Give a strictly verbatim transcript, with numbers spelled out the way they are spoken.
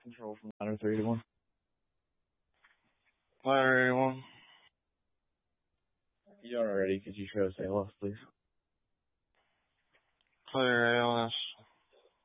Control from ladder three to one. Ladder eighty-one. You are ready. Could you show us A L O S, please? Clear